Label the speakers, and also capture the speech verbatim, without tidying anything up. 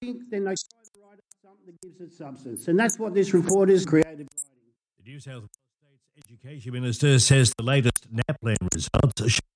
Speaker 1: think, then they try to write up something that gives it substance. And that's what this report is, creative writing.
Speaker 2: The New South Wales State's Education Minister says the latest NAPLAN results show